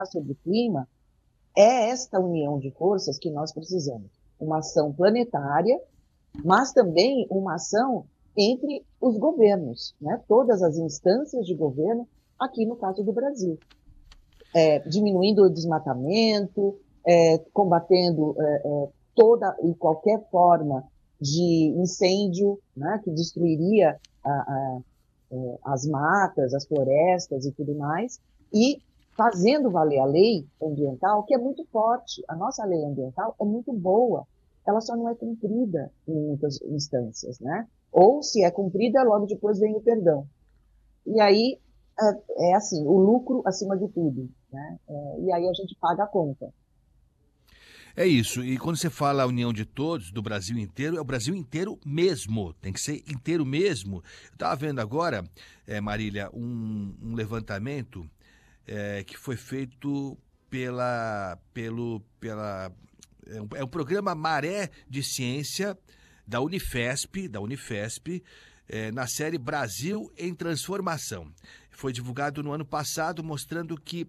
sobre o clima, é esta união de forças que nós precisamos. Uma ação planetária, mas também uma ação entre os governos, né? Todas as instâncias de governo, aqui no caso do Brasil. Diminuindo o desmatamento, combatendo toda e qualquer forma de incêndio, né, que destruiria as matas, as florestas e tudo mais, e fazendo valer a lei ambiental, que é muito forte. A nossa lei ambiental é muito boa, ela só não é cumprida em muitas instâncias, né? Ou se é cumprida, logo depois vem o perdão. E aí é assim, o lucro acima de tudo, né? E aí a gente paga a conta. É isso. E quando você fala a união de todos, do Brasil inteiro, é o Brasil inteiro mesmo. Tem que ser inteiro mesmo. Eu estava vendo agora, Marília, um levantamento que foi feito pela é um programa Maré de Ciência da Unifesp, na série Brasil em Transformação. Foi divulgado no ano passado, mostrando que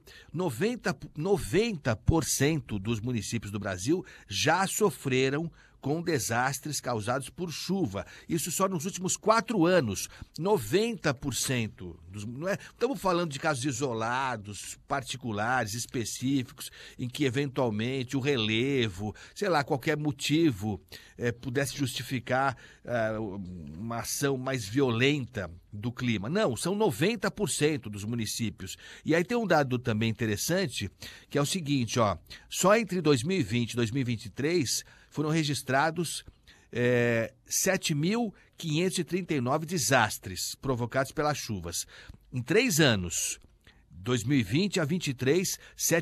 90% dos municípios do Brasil já sofreram com desastres causados por chuva. Isso só nos últimos 4 anos. 90% dos. Não é, estamos falando de casos isolados, particulares, específicos, em que eventualmente o relevo, sei lá, qualquer motivo pudesse justificar uma ação mais violenta do clima. Não, são 90% dos municípios. E aí tem um dado também interessante, que é o seguinte, ó, só entre 2020 e 2023 foram registrados 7.539 desastres provocados pelas chuvas. Em 3 anos, 2020 a 23,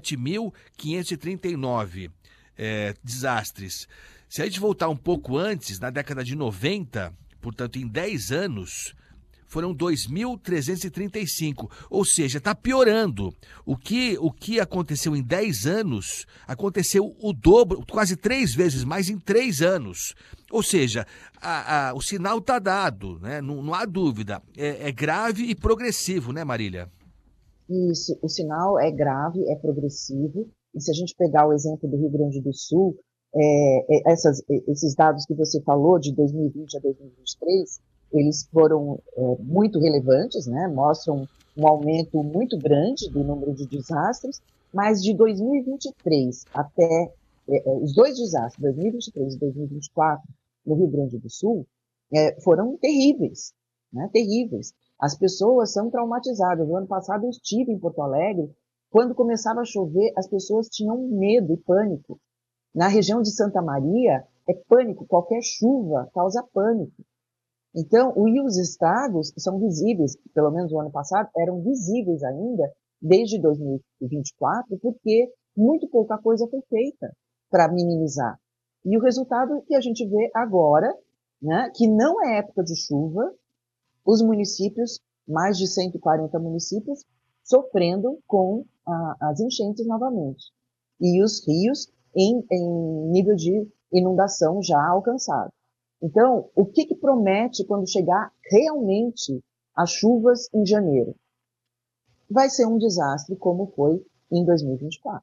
7.539 desastres. Se a gente voltar um pouco antes, na década de 90, portanto, em 10 anos, foram 2.335, ou seja, está piorando. O que aconteceu em 10 anos, aconteceu o dobro, quase 3 vezes mais em 3 anos. Ou seja, o sinal está dado, né? Não há dúvida. É grave e progressivo, né, Marília? Isso, o sinal é grave, é progressivo, e se a gente pegar o exemplo do Rio Grande do Sul, esses dados que você falou, de 2020 a 2023, eles foram muito relevantes, né? Mostram um aumento muito grande do número de desastres, mas de 2023 até os dois desastres, 2023 e 2024, no Rio Grande do Sul, foram terríveis, né? Terríveis. As pessoas são traumatizadas. No ano passado eu estive em Porto Alegre, quando começava a chover, as pessoas tinham medo e pânico. Na região de Santa Maria, é pânico, qualquer chuva causa pânico. Então, e os estragos são visíveis, pelo menos no ano passado, eram visíveis ainda, desde 2024, porque muito pouca coisa foi feita para minimizar. E o resultado que a gente vê agora, né, que não é época de chuva, os municípios, mais de 140 municípios, sofrendo com as enchentes novamente. E os rios em nível de inundação já alcançado. Então, o que promete quando chegar realmente as chuvas em janeiro? Vai ser um desastre como foi em 2024.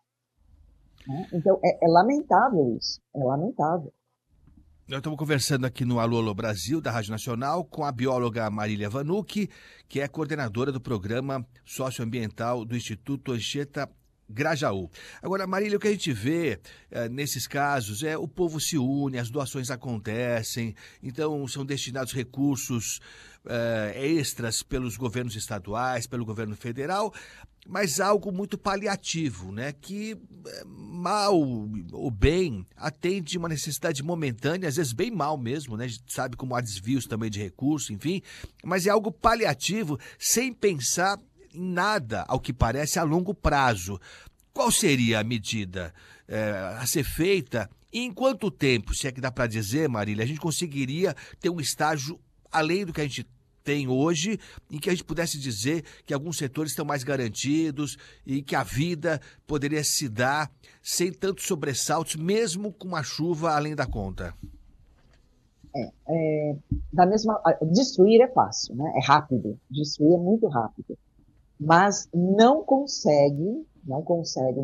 Né? Então, é lamentável isso, é lamentável. Nós estamos conversando aqui no Alô Alô Brasil, da Rádio Nacional, com a bióloga Marília Vanucci, que é coordenadora do programa socioambiental do Instituto Anchieta Grajaú. Agora, Marília, o que a gente vê nesses casos o povo se une, as doações acontecem, então são destinados recursos extras pelos governos estaduais, pelo governo federal, mas algo muito paliativo, né? Que mal ou bem atende uma necessidade momentânea, às vezes bem mal mesmo, né? A gente sabe como há desvios também de recursos, enfim, mas é algo paliativo sem pensar em nada, ao que parece, a longo prazo. Qual seria a medida a ser feita e em quanto tempo, se é que dá para dizer, Marília, a gente conseguiria ter um estágio além do que a gente tem hoje, em que a gente pudesse dizer que alguns setores estão mais garantidos e que a vida poderia se dar sem tantos sobressaltos, mesmo com uma chuva além da conta? Destruir é fácil, né? É rápido. Destruir é muito rápido. Mas não consegue